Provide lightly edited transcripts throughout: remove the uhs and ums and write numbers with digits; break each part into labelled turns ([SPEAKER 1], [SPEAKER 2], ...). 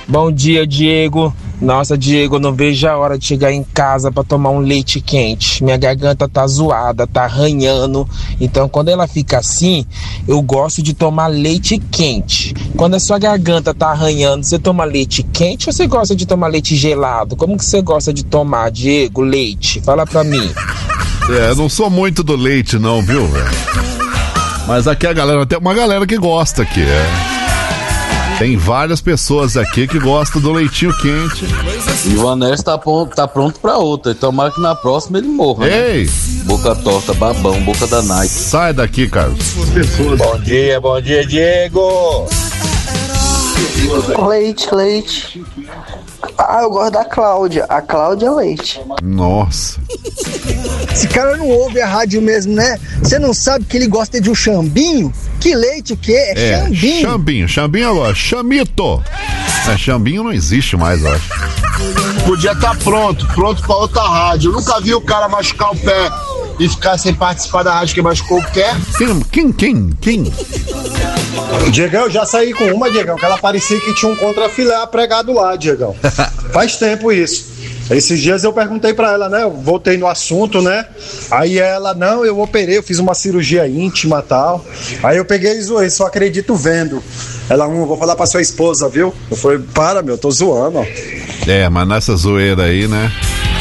[SPEAKER 1] Bom dia, Diego. Nossa, Diego, eu não vejo a hora de chegar em casa pra tomar um leite quente. Minha garganta tá zoada, tá arranhando. Então, quando ela fica assim, eu gosto de tomar leite quente. Quando a sua garganta tá arranhando, você toma leite quente ou você gosta de tomar leite gelado? Como que você gosta de tomar, Diego, leite? Fala pra mim.
[SPEAKER 2] Eu não sou muito do leite não, viu, velho? Mas aqui a galera, tem uma galera que gosta aqui, Tem várias pessoas aqui que gostam do leitinho quente.
[SPEAKER 3] E o Anésio tá pronto pra outra. Tomara que na próxima ele morra.
[SPEAKER 2] Ei!
[SPEAKER 3] Né? Boca torta, babão, boca da Nike.
[SPEAKER 2] Sai daqui, Carlos.
[SPEAKER 4] Bom dia, Diego.
[SPEAKER 5] Leite. Ah, eu gosto da Cláudia. A Cláudia é leite.
[SPEAKER 2] Nossa.
[SPEAKER 6] Esse cara não ouve a rádio mesmo, né? Você não sabe que ele gosta de um chambinho? Que leite o quê? É chambinho.
[SPEAKER 2] Chambinho agora. Chamito. Chambinho não existe mais, eu acho.
[SPEAKER 4] Podia estar pronto pra outra rádio. Eu nunca vi o cara machucar o pé e ficar sem participar da rádio que machucou o pé.
[SPEAKER 2] Quem?
[SPEAKER 7] Diegão, já saí com uma, Diegão, que ela parecia que tinha um contrafilé pregado lá, Diegão. Faz tempo isso. Esses dias eu perguntei pra ela, né? Eu voltei no assunto, né? Aí ela, não, eu operei, eu fiz uma cirurgia íntima e tal. Aí eu peguei e zoei, só acredito vendo. Ela, vou falar pra sua esposa, viu? Eu falei, para, meu, tô zoando, ó.
[SPEAKER 2] Mas nessa zoeira aí, né?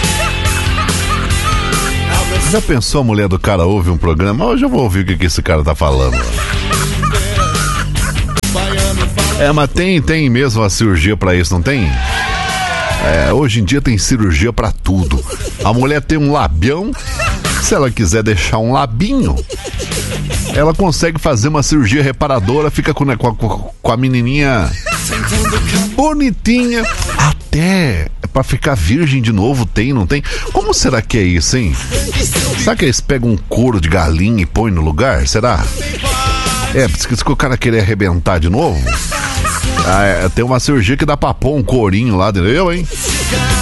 [SPEAKER 2] Já pensou, a mulher do cara ouve um programa? Hoje eu vou ouvir o que esse cara tá falando. Mas tem mesmo a cirurgia pra isso, não tem? Hoje em dia tem cirurgia pra tudo. A mulher tem um labião, se ela quiser deixar um labinho, ela consegue fazer uma cirurgia reparadora, fica com a menininha bonitinha, até pra ficar virgem de novo, não tem? Como será que é isso, hein? Será que eles pegam um couro de galinha e põem no lugar? Será? Se o cara querer arrebentar de novo, tem uma cirurgia que dá pra pôr um corinho lá dentro, hein?